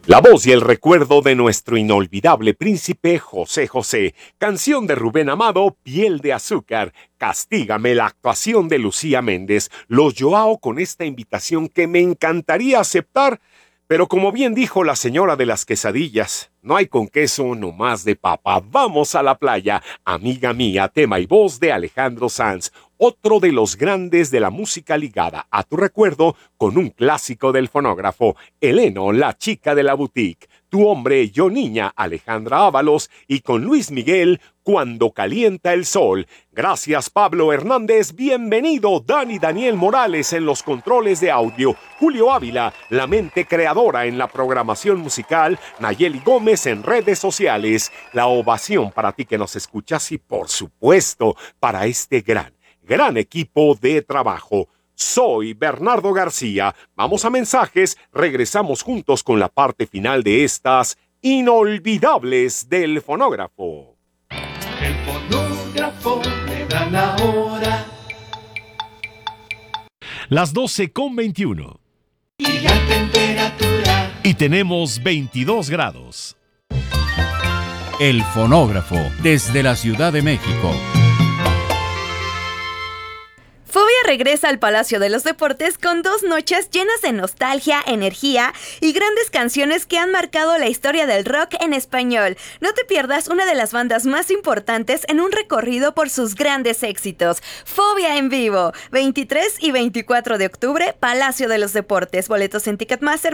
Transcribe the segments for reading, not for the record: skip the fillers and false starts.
La voz y el recuerdo de nuestro inolvidable príncipe José José. Canción de Rubén Amado, Piel de Azúcar. Castígame, la actuación de Lucía Méndez. Los Joao con esta invitación que me encantaría aceptar, pero como bien dijo la señora de las quesadillas, no hay con queso, nomás de papa. Vamos a la playa, amiga mía, tema y voz de Alejandro Sanz. Otro de los grandes de la música ligada a tu recuerdo con un clásico del fonógrafo, Eleno, la chica de la boutique, Tu hombre, yo niña, Alejandra Ábalos, y con Luis Miguel, Cuando calienta el sol. Gracias, Pablo Hernández. Bienvenido, Daniel Morales en los controles de audio, Julio Ávila, la mente creadora en la programación musical, Nayeli Gómez en redes sociales. La ovación para ti que nos escuchas y, por supuesto, para este gran equipo de trabajo. Soy Bernardo García. Vamos a mensajes, regresamos juntos con la parte final de estas inolvidables del fonógrafo. El fonógrafo me da la hora. Las 12:21. Y la temperatura. Y tenemos 22 grados. El fonógrafo, desde la Ciudad de México. Fobia regresa al Palacio de los Deportes con 2 noches llenas de nostalgia, energía y grandes canciones que han marcado la historia del rock en español. No te pierdas una de las bandas más importantes en un recorrido por sus grandes éxitos. Fobia en vivo, 23 y 24 de octubre, Palacio de los Deportes. Boletos en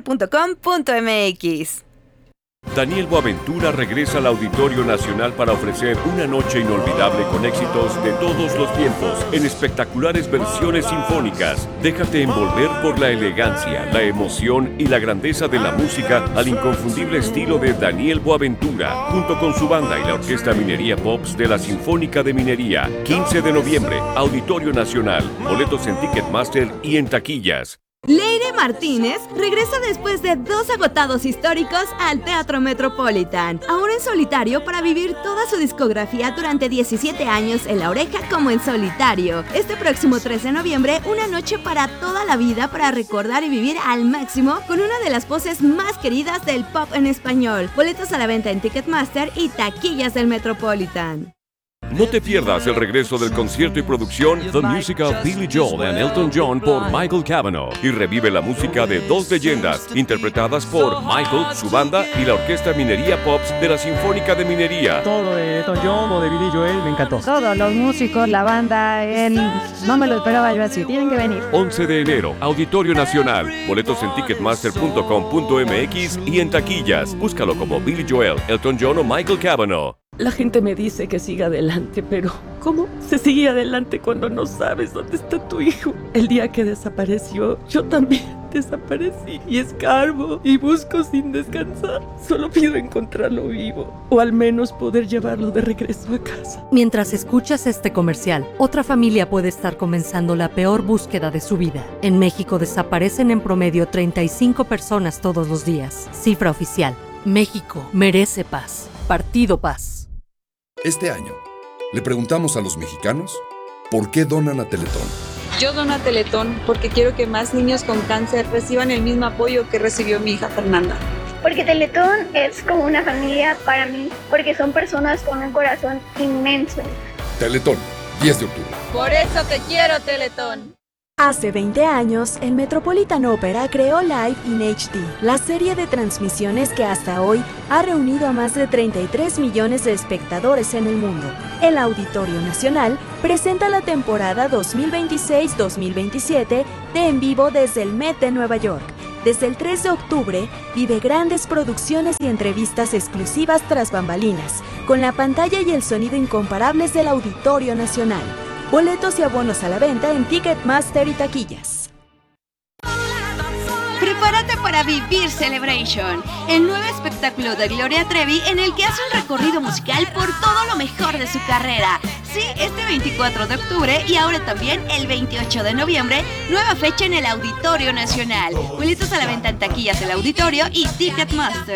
ticketmaster.com.mx. Daniel Boaventura regresa al Auditorio Nacional para ofrecer una noche inolvidable con éxitos de todos los tiempos en espectaculares versiones sinfónicas. Déjate envolver por la elegancia, la emoción y la grandeza de la música al inconfundible estilo de Daniel Boaventura, junto con su banda y la Orquesta Minería Pops de la Sinfónica de Minería. 15 de noviembre, Auditorio Nacional. Boletos en Ticketmaster y en taquillas. Leire Martínez regresa después de 2 agotados históricos al Teatro Metropolitan, ahora en solitario para vivir toda su discografía durante 17 años en La Oreja como en solitario. Este próximo 3 de noviembre, una noche para toda la vida para recordar y vivir al máximo con una de las voces más queridas del pop en español. Boletos a la venta en Ticketmaster y taquillas del Metropolitan. No te pierdas el regreso del concierto y producción The Music of Billy Joel and Elton John por Michael Cavanaugh y revive la música de 2 leyendas interpretadas por Michael, su banda y la Orquesta Minería Pops de la Sinfónica de Minería. Todo de Elton John o de Billy Joel me encantó. Todos los músicos, la banda, no me lo esperaba yo así, tienen que venir. 11 de enero, Auditorio Nacional. Boletos en ticketmaster.com.mx y en taquillas. Búscalo como Billy Joel, Elton John o Michael Cavanaugh. La gente me dice que siga adelante, pero ¿cómo se sigue adelante cuando no sabes dónde está tu hijo? El día que desapareció, yo también desaparecí y escarbo y busco sin descansar. Solo pido encontrarlo vivo o al menos poder llevarlo de regreso a casa. Mientras escuchas este comercial, otra familia puede estar comenzando la peor búsqueda de su vida. En México desaparecen en promedio 35 personas todos los días. Cifra oficial. México merece paz. Partido Paz. Este año, le preguntamos a los mexicanos por qué donan a Teletón. Yo dono a Teletón porque quiero que más niños con cáncer reciban el mismo apoyo que recibió mi hija Fernanda. Porque Teletón es como una familia para mí, porque son personas con un corazón inmenso. Teletón, 10 de octubre. Por eso te quiero, Teletón. Hace 20 años, el Metropolitan Opera creó Live in HD, la serie de transmisiones que hasta hoy ha reunido a más de 33 millones de espectadores en el mundo. El Auditorio Nacional presenta la temporada 2026-2027 de En Vivo desde el Met de Nueva York. Desde el 3 de octubre, vive grandes producciones y entrevistas exclusivas tras bambalinas, con la pantalla y el sonido incomparables del Auditorio Nacional. Boletos y abonos a la venta en Ticketmaster y taquillas. Prepárate para vivir Celebration, el nuevo espectáculo de Gloria Trevi en el que hace un recorrido musical por todo lo mejor de su carrera. Sí, este 24 de octubre y ahora también el 28 de noviembre, nueva fecha en el Auditorio Nacional. Boletos a la venta en taquillas del Auditorio y Ticketmaster.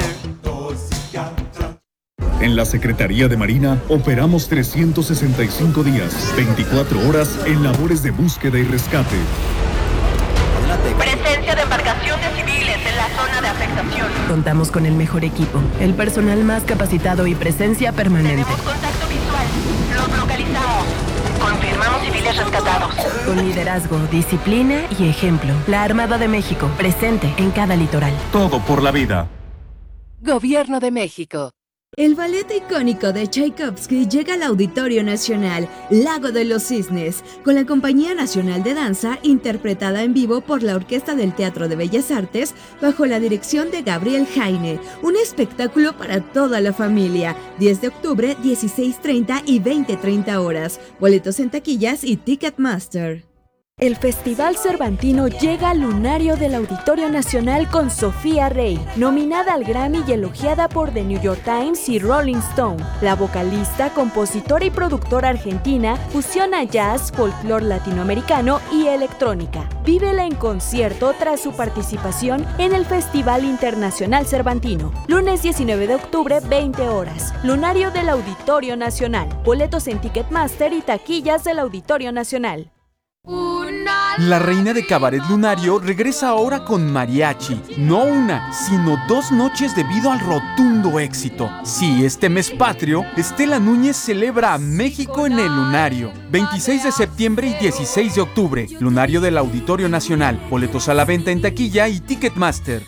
En la Secretaría de Marina operamos 365 días, 24 horas en labores de búsqueda y rescate. Presencia de embarcaciones civiles en la zona de afectación. comunicación. Contamos con el mejor equipo, el personal más capacitado y presencia permanente. Tenemos contacto visual. Los localizamos. Confirmamos civiles rescatados. Con liderazgo, disciplina y ejemplo. La Armada de México, presente en cada litoral. Todo por la vida. Gobierno de México. El ballet icónico de Tchaikovsky llega al Auditorio Nacional Lago de los Cisnes, con la Compañía Nacional de Danza interpretada en vivo por la Orquesta del Teatro de Bellas Artes bajo la dirección de Gabriel Jaine. Un espectáculo para toda la familia. 10 de octubre, 16:30 y 20:30 horas. Boletos en taquillas y Ticketmaster. El Festival Cervantino llega al lunario del Auditorio Nacional con Sofía Rey, nominada al Grammy y elogiada por The New York Times y Rolling Stone. La vocalista, compositora y productora argentina fusiona jazz, folclore latinoamericano y electrónica. Vívela en concierto tras su participación en el Festival Internacional Cervantino. Lunes 19 de octubre, 20 horas. Lunario del Auditorio Nacional. Boletos en Ticketmaster y taquillas del Auditorio Nacional. La reina de Cabaret Lunario regresa ahora con mariachi. No una, sino 2 noches debido al rotundo éxito. Sí, este mes patrio, Estela Núñez celebra a México en el Lunario. 26 de septiembre y 16 de octubre. Lunario del Auditorio Nacional. Boletos a la venta en taquilla y Ticketmaster.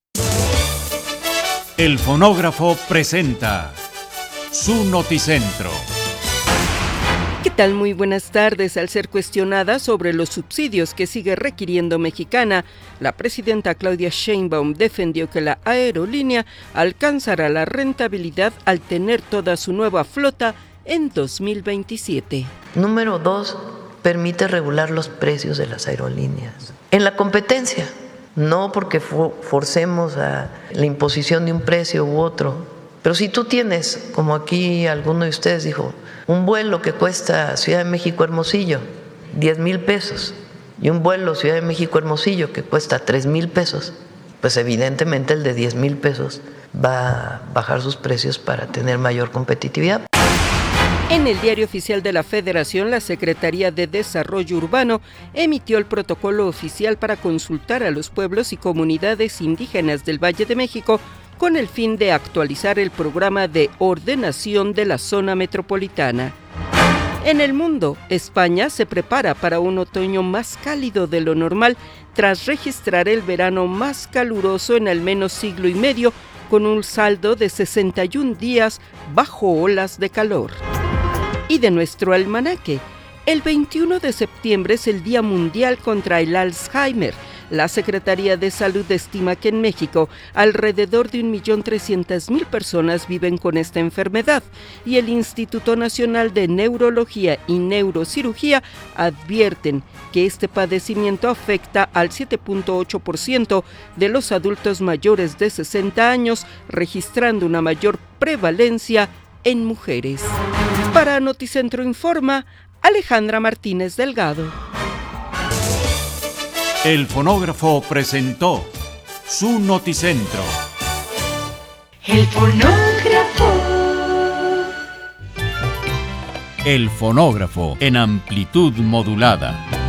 El fonógrafo presenta su Noticentro. ¿Qué tal? Muy buenas tardes. Al ser cuestionada sobre los subsidios que sigue requiriendo Mexicana, la presidenta Claudia Sheinbaum defendió que la aerolínea alcanzará la rentabilidad al tener toda su nueva flota en 2027. Número 2, permite regular los precios de las aerolíneas en la competencia, no porque forcemos a la imposición de un precio u otro. Pero si tú tienes, como aquí alguno de ustedes dijo, un vuelo que cuesta Ciudad de México Hermosillo 10,000 pesos y un vuelo Ciudad de México Hermosillo que cuesta 3,000 pesos, pues evidentemente el de 10,000 pesos va a bajar sus precios para tener mayor competitividad. En el Diario Oficial de la Federación, la Secretaría de Desarrollo Urbano emitió el protocolo oficial para consultar a los pueblos y comunidades indígenas del Valle de México con el fin de actualizar el programa de ordenación de la zona metropolitana. En el mundo, España se prepara para un otoño más cálido de lo normal tras registrar el verano más caluroso en al menos siglo y medio, con un saldo de 61 días bajo olas de calor. Y de nuestro almanaque, el 21 de septiembre es el Día Mundial contra el Alzheimer. La Secretaría de Salud estima que en México alrededor de 1.300.000 personas viven con esta enfermedad y el Instituto Nacional de Neurología y Neurocirugía advierten que este padecimiento afecta al 7.8% de los adultos mayores de 60 años, registrando una mayor prevalencia en mujeres. Para Noticentro Informa, Alejandra Martínez Delgado. El fonógrafo presentó su Noticentro. El fonógrafo. El fonógrafo en amplitud modulada.